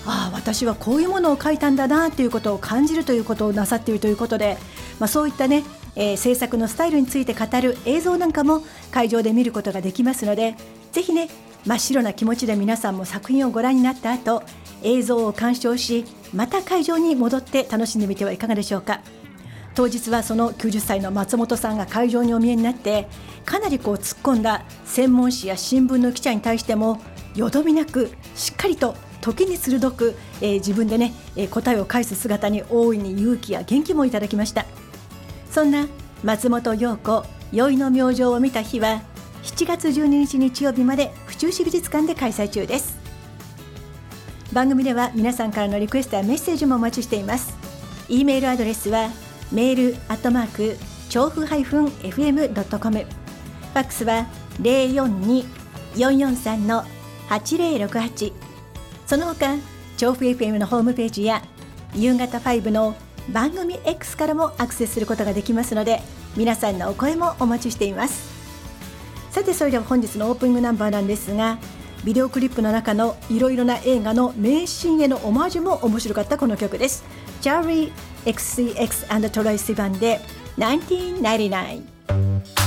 私はこういうものを描いたんだなということを感じるということをなさっているということで、そういったね、制作のスタイルについて語る映像なんかも会場で見ることができますので、ぜひね、真っ白な気持ちで皆さんも作品をご覧になった後、映像を鑑賞し、また会場に戻って楽しんでみてはいかがでしょうか。当日はその90歳の松本さんが会場にお見えになって、かなり突っ込んだ専門誌や新聞の記者に対してもよどみなくしっかりと時に鋭く、自分でね、答えを返す姿に大いに勇気や元気もいただきました。そんな松本陽子宵の明星を見た日は7月12日日曜日まで府中市美術館で開催中です。番組では皆さんからのリクエストやメッセージもお待ちしています。 E メールアドレスはメール@調布-fm.com、 ファックスは 042-443-8068。 その他調布 FM のホームページや夕方5の番組 X からもアクセスすることができますので、皆さんのお声もお待ちしています。さて、それでは本日のオープニングナンバーなんですが、ビデオクリップの中のいろいろな映画の名シーンへのオマージュも面白かったこの曲です。チャーリー XCX& トロイ・シバンで1999。